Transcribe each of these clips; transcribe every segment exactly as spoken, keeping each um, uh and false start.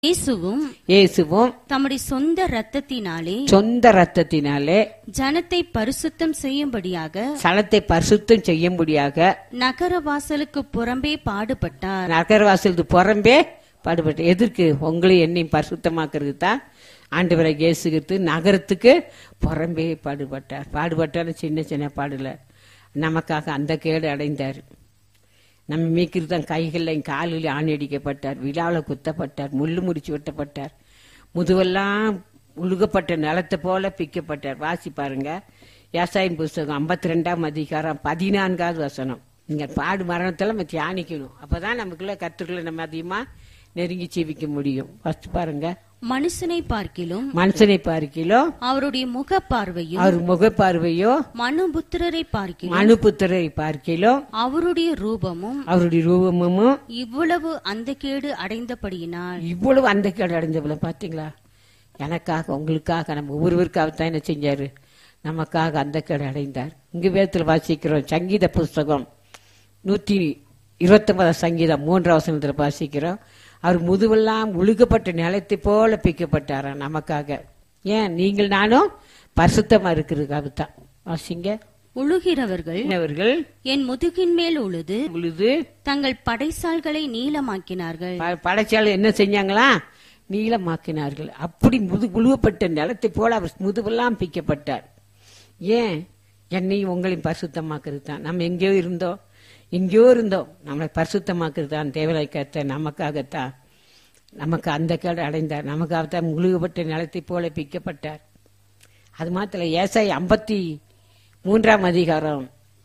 இயேசுவும் இயேசுவும் தம்முடைய சொந்த இரத்தத்தினாலே சொந்த ரத்தத்தினாலே ஜனத்தை பரிசுத்தம் செய்யும்படியாக சனத்தை பரிசுத்தம் செய்யும்படியாக நகர வாசலுக்கு புறம்பே பாடுபட்டார். நகரவாசலுக்கு புறம்பே பாடுபட்டார். எதற்கு? உங்களை என்னையும் பரிசுத்தமாக்குறது தான் ஆண்டவராகிய இயேசு கிறிஸ்து நகரத்துக்கு புறம்பே பாடுபட்டார். பாடுபட்டார் சின்ன சின்ன பாடுல நமக்காக அந்த கேடு அடைந்தார். நம்ம மீக்கிறது தான் கைகளில் காலில் ஆணி அடிக்கப்பட்டார், விழாவில் குத்தப்பட்டார், முள்ளு முடிச்சு வெட்டப்பட்டார், முதுவெல்லாம் உழுகப்பட்ட நிலத்தை போல பிக்கப்பட்டார். வாசி பாருங்க ஏசாயின் புஸ்தகம் ஐம்பத்தி ரெண்டாம் அதிகாரம் பதினான்காவது வசனம். நீங்க பாடு மரணத்தில் நம்ம தியானிக்கணும். அப்பதான் நமக்குள்ள கத்துக்களை நம்ம அதிகமா நெருங்கி ஜீவிக்க முடியும். ஃபர்ஸ்ட் பாருங்க, மனுஷனை பார்க்கிலும் மனுஷனை பார்க்கிலும் அவருடைய முக பார்வையும் அவர் முகப்பார்வையோ மனுபுத்திரரை பார்க்கிலும் மனுபுத்திரரை பார்க்கிலும் அவருடைய ரூபமும் அவருடைய ரூபமும் இவ்வளவு அந்த கேடு அடைந்தபடியினால். இவ்வளவு அந்த கேடு அடைஞ்சவள பாத்தீங்களா? எனக்காக உங்களுக்காக நம்ம ஒவ்வொருவருக்காகத்தான் என்ன செஞ்சாரு? நமக்காக அந்த கேடு அடைந்தார். இங்க வேதத்தில் வாசிக்கிறோம், சங்கீத புஸ்தகம் நூத்தி இருபத்தி ஒன்பதாம் சங்கீதம் மூன்றாம் வசனத்துல வாசிக்கிறோம், அவர் முதுவெல்லாம் உழுகப்பட்ட நிலத்தை போல பிக்கப்பட்டாராம் நமக்காக. ஏன்? நீங்கள் நானும் பரிசுத்தமா இருக்கிறதுக்காகத்தான். வாசிங்க, உழுகிறவர்கள் அவர்கள் என் முதுகின் மேல் உழுது உழுது தங்கள் படைசால்களை நீளமாக்கினார்கள். படைச்சாலும் என்ன செஞ்சாங்களா? நீளமாக்கினார்கள். அப்படி முது உழுவப்பட்ட நிலத்தை போல அவர் முதுவெல்லாம் பிக்கப்பட்டார். ஏன்? என்னையும் உங்களையும் பரிசுத்தமாக்குறது தான். நம்ம எங்கேயோ இருந்தோம், எங்கேயோ இருந்தோம், நம்மளை பரிசுத்தமாக்குறது தான். தேவலாய்க்கத்த நமக்காகத்தான் நமக்கு அந்த கேடு அடைந்தார். நமக்காகத்தான் முழுகப்பட்ட நிலத்தை போல பிக்கப்பட்டார். அது மாத்திர ஏசாய் ஐம்பத்தி மூன்றாம் அதிகாரம்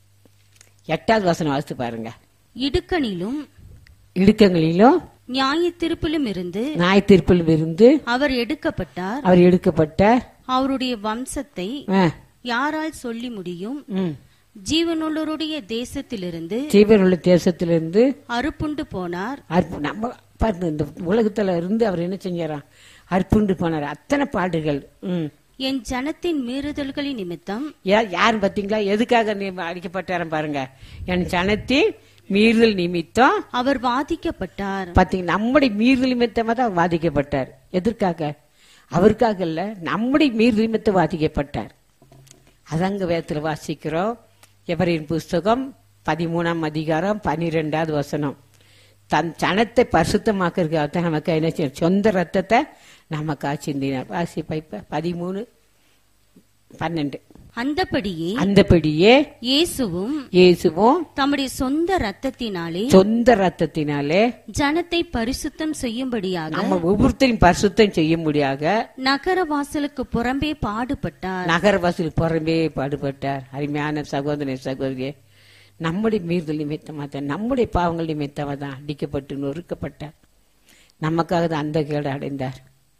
எட்டாவது வசனம் வாசித்து பாருங்க. இடுக்கணிலும் இடுக்கங்களிலும் நியாய தீர்ப்பிலும் இருந்து நாய் தீர்ப்பிலும் இருந்து அவர் எடுக்கப்பட்டார். அவர் எடுக்கப்பட்ட அவருடைய வம்சத்தை ஆ, யாரால் சொல்லி முடியும்? ம், ஜீவனுள்ளவருடைய தேசத்திலிருந்து ஜீவனுள்ள தேசத்திலிருந்து அறுப்புண்டு போனார். அற்பு நம்ம பாருங்க, இந்த உலகத்துல இருந்து அவர் என்ன செஞ்சாராம்? அற்புண்டு போனார். அத்தனை பாடுகள். ம், என் ஜனத்தின் மீறுதல்களின் நிமித்தம். யா- யார் பாத்தீங்களா? எதுக்காக நீ அடிக்கப்பட்டாரம் பாருங்க. என் ஜனத்தின் மீறுதல் நிமித்தம் அவர் வாதிக்கப்பட்டார். பாத்தீங்க, நம்முடைய மீறுதல் நிமித்தமா தான் அவர் பாதிக்கப்பட்டார். எதற்காக? அவருக்காக இல்ல, நம்முடைய மீறுதல் நிமித்தம் பாதிக்கப்பட்டார். அதங்க வேதத்துல வாசிக்கிறோம். எபிரேயர் புஸ்தகம் பதிமூணாம் அதிகாரம் பனிரெண்டாவது வசனம். தன் ஜனத்தை பரிசுத்தமாக்குறதுக்காக நமக்கு என்ன செய்ய? சொந்த ரத்தத்தை நமக்கா சிந்தினார். வாசி பைப்ப பதிமூணு பன்னெண்டு. அந்தபடியே அந்தபடியே இயேசுவும் இயேசுவும் தம்முடைய சொந்த இரத்தத்தினாலே சொந்த ரத்தத்தினாலே ஜனத்தை பரிசுத்தம் செய்யும்படியாக நம்ம ஒவ்வொருத்தரையும் பரிசுத்தம் செய்ய முடியாத நகர வாசலுக்கு புறம்பே பாடுபட்டார். நகரவாசில் புறம்பே பாடுபட்டார். அருமையான சகோதர சகோதரியே, நம்முடைய மீறுதல் நிமித்தமாக தான், நம்முடைய பாவங்கள் நிமித்தமாக தான் அடிக்கப்பட்டு நொறுக்கப்பட்டார். நமக்காக தான் அந்த கேடு அடைந்தார்.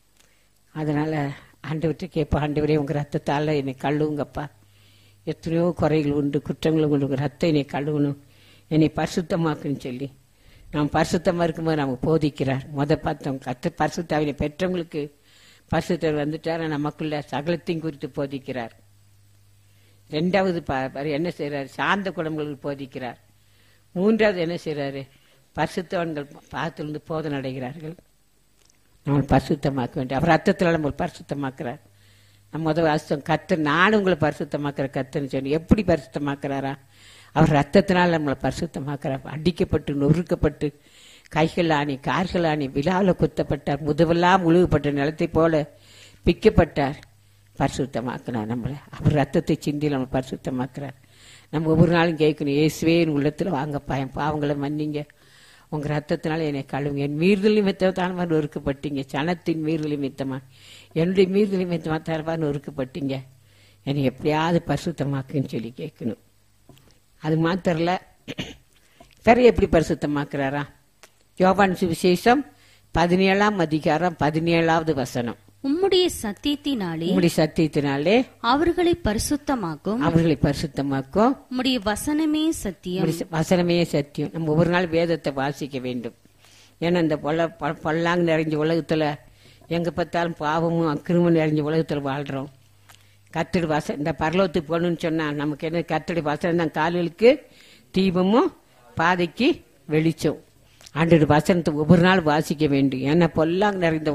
அதனால ஆண்டவர்கிட்ட கேட்பா, ஆண்டவரே உங்க ரத்தத்தால என்னை கழுவுங்கப்பா. எத்தனையோ குறைகள் உண்டு, குற்றங்களும் உண்டு, உங்க ரத்தம் என்னை கழுவணும், என்னை பரிசுத்தமாக்குன்னு சொல்லி நாம் பரிசுத்தமா இருக்கும்போது நமக்கு போதிக்கிறார். முத பார்த்தோம் கத்த பரிசுத்தாவினை பெற்றவங்களுக்கு பரிசுத்தர் வந்துட்டார், நமக்குள்ள சகலத்தையும் குறித்து போதிக்கிறார். ரெண்டாவது என்ன செய்யறாரு? சாந்த குடங்களுக்கு போதிக்கிறார். மூன்றாவது என்ன செய்யறாரு? பரிசுத்தவன்கள் பாத்திலிருந்து போதனை அடைகிறார்கள். நம்ம பரிசுத்தமாக்க வேண்டும். அவர் ரத்தத்தில் நம்ம பரிசுத்தமாக்குறார். நம்ம முதல் வாசம் கத்து, நானும் உங்களை பரிசுத்தமாக்குற கத்துன்னு சொல்லி எப்படி பரிசுத்தமாக்குறாரா? அவர் ரத்தத்தினால் நம்மளை பரிசுத்தமாக்குறார். அடிக்கப்பட்டு நொறுக்கப்பட்டு கைகள் ஆணி கால்கள் ஆணி விழாவில் குத்தப்பட்டார், முதுவெல்லாம் முழுகப்பட்ட நிலத்தை போல பிக்கப்பட்டார். பரிசுத்தமாக்குறார் நம்மளை. அவர் ரத்தத்தை சிந்தி நம்ம பரிசுத்தமாக்குறார். நம்ம ஒவ்வொரு நாளும் கேட்கணும், இயேசுவே என் உள்ளத்தில் வாங்கப்பா, என் பாவங்களை மன்னிங்க, உங்க ரத்தத்தினால என்னை கழுவுங்க. என் மீறுதல் நிமித்தத்தான நொறுக்கப்பட்டீங்க, சனத்தின் மீறுதல் நிமித்தமா, என்னுடைய மீறுதல் நிமித்தமா தரவா நொறுக்கப்பட்டீங்க, என்னை எப்படியாவது பரிசுத்தமாக்குன்னு சொல்லி கேட்கணும். அது மாத்திரல, வேற எப்படி பரிசுத்தமாக்குறாரா? யோவான் சுவிசேஷம் பதினேழாம் அதிகாரம் பதினேழாவது வசனம். உம்முடைய சத்தியத்தினாலே உம்முடைய சத்தியத்தினாலே அவர்களை பரிசுத்தமாக்கும். அவர்களை பரிசுத்தமாக்கும். உம்முடைய வசனமே சத்தியம். உம்முடைய வசனமே சத்தியம். நம்ம ஒவ்வொரு நாள் வேதத்தை வாசிக்க வேண்டும். ஏன்னா இந்த பொல்ல பொல்லாங்க நிறைஞ்ச உலகத்துல எங்க பார்த்தாலும் பாவமும் அக்கிரமும் நிறைஞ்ச உலகத்துல வாழ்றோம். கர்த்தருடைய வசனம், இந்த பரலோகத்துக்கு போகணும்னு சொன்னா நமக்கு என்ன? கர்த்தருடைய வசனம் தான் கால்களுக்கு தீபமும் பாதைக்கு வெளிச்சம். ஆண்டோட வசனத்தை ஒவ்வொரு நாள் வாசிக்க வேண்டும். ஏன்னா பொல்லாங் நிறைந்த